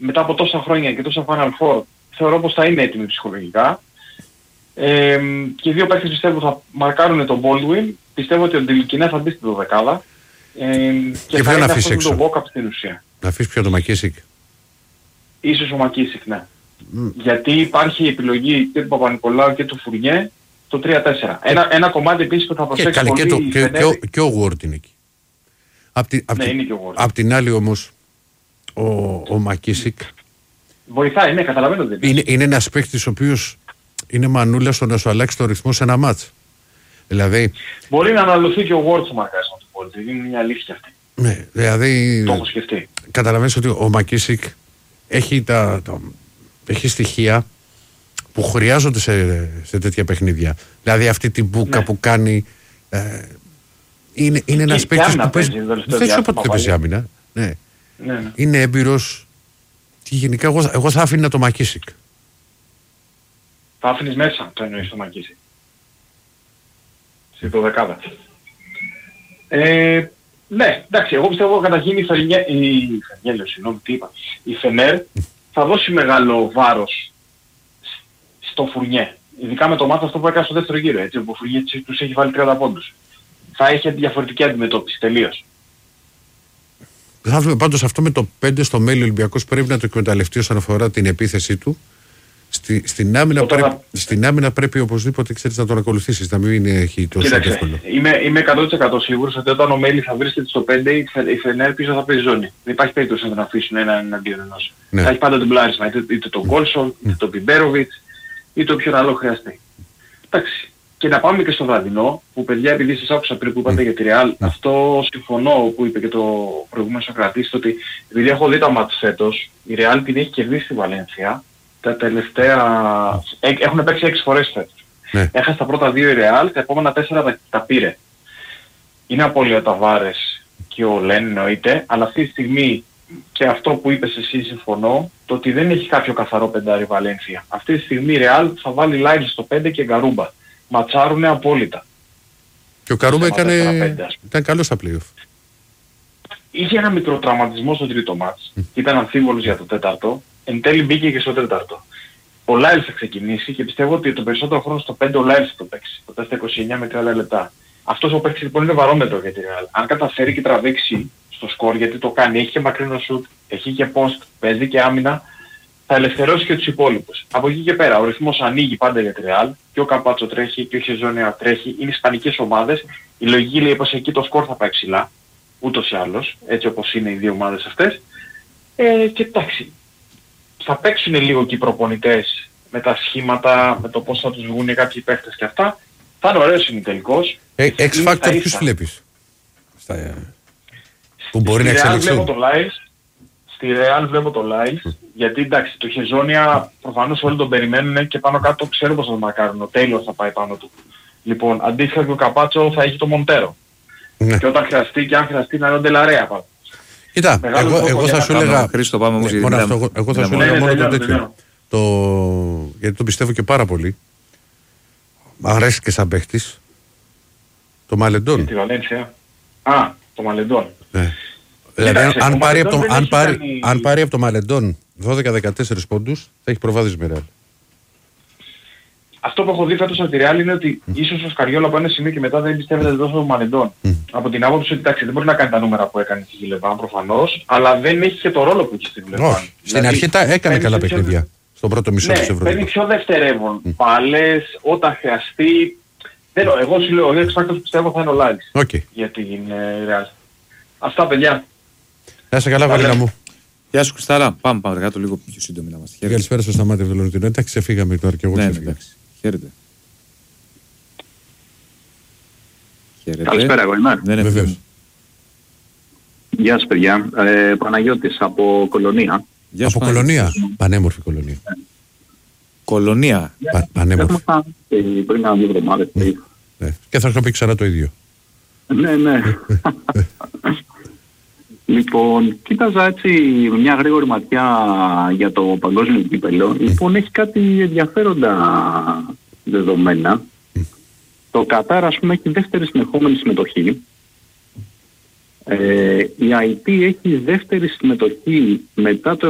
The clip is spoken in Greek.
μετά από τόσα χρόνια και τόσα Final Four, θεωρώ πως θα είναι έτοιμοι ψυχολογικά. Και οι δύο παίκτες πιστεύω θα μαρκάρουν τον Baldwin. Πιστεύω ότι ο Ντιλικινέ θα μπει στην δωδεκάδα. Και θα είναι αυτός τον walk-up στην ουσία. Να αφήσει πιο το Μακίσικ. Ίσως ο Μακίσικ, ναι. Γιατί υπάρχει η επιλογή και του Παπα-Νικολάου και του Φουρνιέ το 3-4. Ένα κομμάτι επίσης που θα προσέξει πολύ... Και ο Γουόρτ είναι εκεί. Απ' την άλλη όμως ο Μακίσικ βοηθάει, ναι, καταλαβαίνω. Είναι ένας παίκτης ο οποίος είναι μανούλα στο να σου αλλάξει το ρυθμό σε ένα μάτς. Δηλαδή... Μπορεί να αναλωθεί και ο Γουόρτ στο μαρκάρισμα του Πόλτη. Είναι μια αλήθεια αυτή. Ναι, δηλαδή... Το έχω σκεφτεί. Καταλαβαίνεις ότι ο Μακίσικ έχει έχει στοιχεία που χρειάζονται σε τέτοια παιχνίδια. Δηλαδή αυτή την μπούκα που κάνει... είναι ένας παίκτης που παίζει... Δεν σου είπα ότι δεν παίζει άμυνα. Ναι. Είναι έμπειρος και γενικά εγώ θα άφηνα το Μακίσικ. Θα άφηνες μέσα το εννοείς το Μακίσικ. Στη δωδεκάδα. Ναι, εντάξει, εγώ πιστεύω καταρχήν η Φενέρ θα δώσει μεγάλο βάρος στο Φουρνιέ. Ειδικά με το μάτι αυτό που έκανε στο δεύτερο γύρο, έτσι, όπου ο Φουρνιέ τους έχει βάλει 30 πόντους. Θα έχει διαφορετική αντιμετώπιση, τελείως. Θα δούμε πάντως αυτό με το 5 στο μέλλον. Ο Ολυμπιακός πρέπει να το εκμεταλλευτεί όσον αφορά την επίθεσή του. Στην άμυνα πρέπει οπωσδήποτε, ξέρεις, να τον ακολουθήσεις, να μην έχει τόσο εύκολο. Είμαι 100% σίγουρος ότι όταν ο Μέλη θα βρίσκεται στο 5, η Φενέρ πίσω θα παίζει ζώνη. Δεν υπάρχει περίπτωση να τον αφήσουν έναν εναντίον ενός. Θα έχει πάντα τον πλάρισμα, είτε τον Κόλσον, είτε τον Πιμπέροβιτς, είτε όποιον άλλο χρειαστεί. Εντάξει. Και να πάμε και στο βραδινό, που παιδιά, επειδή σας άκουσα πριν που είπατε για τη Ρεάλ, αυτό συμφωνώ που είπε και το προηγούμενο Σοκρατής, ότι επειδή έχω δει τα μάτς φέτος, η Ρεάλ την έχει κερδίσει στη Βαλένθια. Τα τελευταία... Έχουν παίξει 6 φορές φέτος. Έχασε τα πρώτα 2 η Ρεάλ, τα επόμενα 4 τα πήρε. Είναι απόλυτα ο Ταβάρες και ο Λεν εννοείται, αλλά αυτή τη στιγμή και αυτό που είπες εσύ συμφωνώ, το ότι δεν έχει κάποιο καθαρό πεντάρι Βαλένθια. Αυτή τη στιγμή η Ρεάλ θα βάλει Λάιλ στο 5 και Γκαρούμπα. Ματσάρουνε απόλυτα. Και ο Γκαρούμπα ήταν καλός στα play-off. Είχε ένα μικρό τραυματισμό στο τρίτο μάτς. Ήταν αμφίβολος για το τέταρτο. Εν τέλει μπήκε και στο τέταρτο. Ο Λάιλ θα ξεκινήσει και πιστεύω ότι το περισσότερο χρόνο στο 5 ο Λάιλ θα το παίξει. Το 4-29 με 30 λεπτά. Αυτός ο παίκτης λοιπόν είναι βαρόμετρο για τη Ρεάλ. Αν καταφέρει και τραβήξει στο σκορ, γιατί το κάνει, έχει και μακρινό σουτ, έχει και post, παίζει και άμυνα, θα ελευθερώσει και τους υπόλοιπους. Από εκεί και πέρα ο ρυθμός ανοίγει πάντα για τη Ρεάλ, και ο Καμπάτσο τρέχει και ο Χεζόνια τρέχει, είναι ισπανικές ομάδες. Η λογική λέει πως εκεί το σκορ θα πάει ψηλά, ούτως ή άλλως, έτσι όπως είναι οι δύο ομάδες αυτές. Και εντάξει, θα παίξουν λίγο και οι προπονητές με τα σχήματα, με το πώς θα τους βγουν κάποιοι παίχτες και αυτά. Θα είναι ωραίος ημιτελικός. X-Factor ποιους βλέπεις που μπορεί να εξελιχθούν? Στη Real βλέπω το live, γιατί εντάξει το Χεζόνια προφανώς όλοι τον περιμένουν και πάνω κάτω ξέρω πως θα τον μαρκάρουν. Ο Τέιλορ θα πάει πάνω του. Λοιπόν, αντίστοιχα και ο Καπάτσο θα έχει το Μοντέρο. Και όταν χρειαστεί και αν χρειαστεί να είναι ο Ντελαρέα πάνω. Κοίτα, εγώ θα σου έλεγα... Χρήστο, πάμε όμως εγώ θα σου έλεγα μόνο το τέτοιο. Γιατί το πιστεύω και πάρα πολύ. Μ' αρέσει και σαν παίχτης. Το Μαλεντόν. Τη Βαλένσια. Το Μαλεντόν. Δηλαδή αν πάρει από το Μαλεντόν 12-14 πόντους θα έχει προβάδισμα με Ρεάλ. Αυτό που έχω δει φέτος από τη Ρεάλ είναι ότι ίσως ο Σκαριόλα από ένα σημείο και μετά δεν πιστεύετε τόσο το Μαλεντόν. Από την άποψη ότι εντάξει δεν μπορεί να κάνει τα νούμερα που έκανε στη Γιλεβάν προφανώς, αλλά δεν έχει και το ρόλο που έχει στη Γιλεβάν. Στην αρχή έκανε καλά παιχνίδια. Στον πρώτο μισό της Ευρώπης. Παίρνει πιο δευτερεύον. Πάλες, όταν χρειαστεί. Εγώ σου λέω, ο X-Factor που πιστεύω θα είναι ο Λάλης. Για την Ρεάλ. Αυτά παιδιά. Να είσαι καλά, Βαλίνα μου. Γεια σου, Κρυστάλλα. Πάμε κάτω λίγο πιο σύντομη να είμαστε. Καλησπέρα στο Σταμάτη από το Λονδίνο. Εντάξει, ξεφύγαμε τώρα και εγώ ξεφύγα. Χαίρετε. Καλησπέρα, εγώ είμαι. Ναι, βεβαίως. Γεια σας, παιδιά. Παναγιώτης από Κολονία. Από Κολονία. Πανέμορφη Κολονία. Κολονία. Πανέμορφη. Πριν από 2 εβδομάδες. Και θα σου πει ξανά το ίδιο. Ναι. Λοιπόν, κοίταζα έτσι μια γρήγορη ματιά για το παγκόσμιο κύπελλο. Λοιπόν, έχει κάτι ενδιαφέροντα δεδομένα. Το Κατάρ, ας πούμε, έχει δεύτερη συνεχόμενη συμμετοχή. Η IT έχει δεύτερη συμμετοχή μετά το